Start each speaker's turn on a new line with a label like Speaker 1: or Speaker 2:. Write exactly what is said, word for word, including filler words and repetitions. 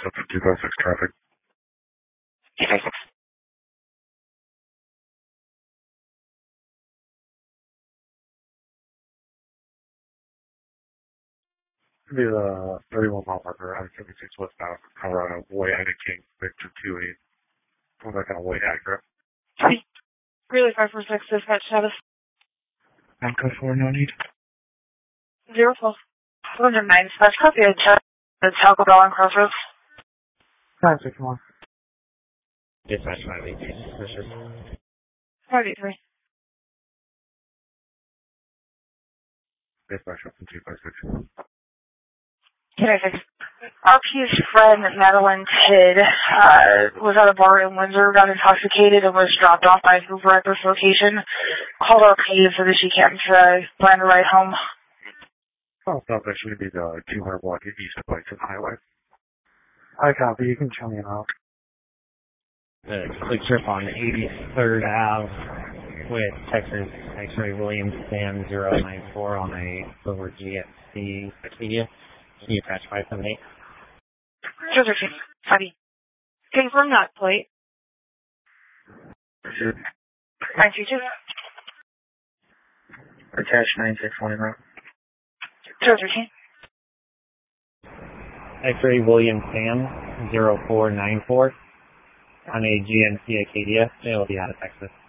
Speaker 1: up to two five six traffic.
Speaker 2: two five six.
Speaker 1: Be the thirty-one mile marker, I seventy-six westbound, Colorado, way ahead of King, Victor two eight. I'm not going to way accurate.
Speaker 2: Really five four six, dispatch status.
Speaker 1: nine code four, no need.
Speaker 2: Zero twelve. One hundred nine, dispatch copy. I checked the Taco Bell on Crossroads.
Speaker 1: nine six one.
Speaker 3: Dispatch five eight three.
Speaker 2: five eight three.
Speaker 1: Dispatch up to two five six.
Speaker 2: two five six. R P's friend, Madeline Tidd, uh, was at a bar in Windsor, got intoxicated, and was dropped off by Hoover at this location. Called R P so that she can't uh, plan a ride home.
Speaker 1: Oh, stop. That should be the two hundred block east of Bison Highway. I copy. You can show me out.
Speaker 3: The quick trip on eighty-third Avenue with Texas X-Ray Williams Sam zero nine four on a Silver G M C Acadia. Can you patch five seven eight?
Speaker 2: Sure, sure, sure. Copy. Confirm that plate.
Speaker 1: Sure.
Speaker 2: nine two two.
Speaker 1: Attach nine six one route.
Speaker 2: Sure, sure, sure.
Speaker 3: X-Ray Williams Sam zero four nine four on a G M C Acadia. They'll be out of Texas.